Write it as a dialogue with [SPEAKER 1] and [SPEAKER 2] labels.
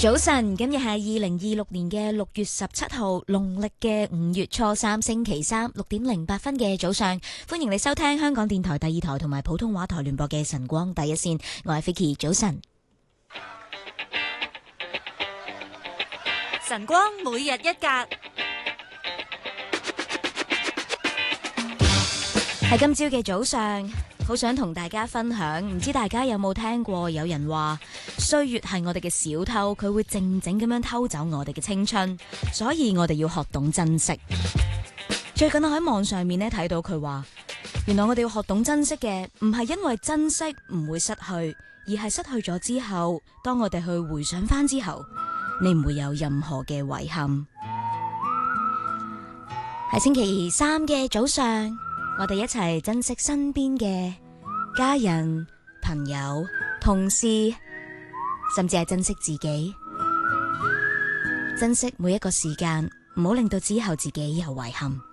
[SPEAKER 1] 早晨，今日係2026年嘅6月17號，農曆嘅5月初3，星期三6:08嘅早上，歡迎你收聽香港電台第2台同埋普通話台聯播嘅晨光第一線，我係 Vicky， 早晨。
[SPEAKER 2] 晨光每日一格，
[SPEAKER 1] 喺今朝嘅早上，好想同大家分享，唔知大家有冇聽過有人話歲月係我哋嘅小偷，佢會靜靜咁樣偷走我哋嘅青春，所以我哋要學懂珍惜。最近我喺網上面睇到佢話，原來我哋要學懂珍惜嘅唔係因為珍惜唔會失去，而係失去咗之後，當我哋去回想翻之後，你唔會有任何嘅遺憾。喺星期三嘅早上，我哋一齊珍惜身邊嘅家人、朋友、同事，甚至係珍惜自己，珍惜每一個時間，唔好令到之後自己有遺憾。